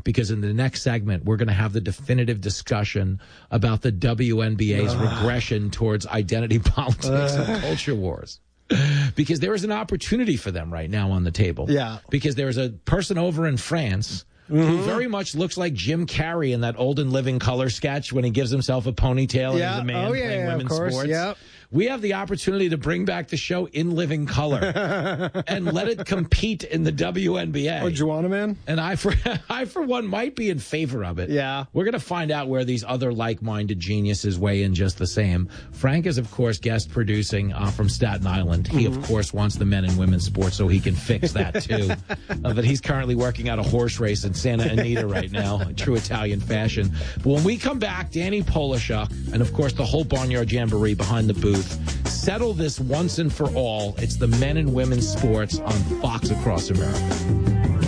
because in the next segment, we're going to have the definitive discussion about the WNBA's regression towards identity politics and culture wars. Because there is an opportunity for them right now on the table. Yeah. Because there's a person over in France who very much looks like Jim Carrey in that Old and Living Color sketch when he gives himself a ponytail and he's a man playing women's sports. Yep. We have the opportunity to bring back the show in living color and let it compete in the WNBA. Oh, Juana Man? And I, for one, might be in favor of it. Yeah. We're going to find out where these other like-minded geniuses weigh in just the same. Frank is, of course, guest producing from Staten Island. He, of course, wants the men and women's sports so he can fix that, too. But he's currently working out a horse race in Santa Anita right now, in true Italian fashion. But when we come back, Danny Polishuk and, of course, the whole Barnyard Jamboree behind the booth settle this once and for all. It's the men and women's sports on Fox Across America.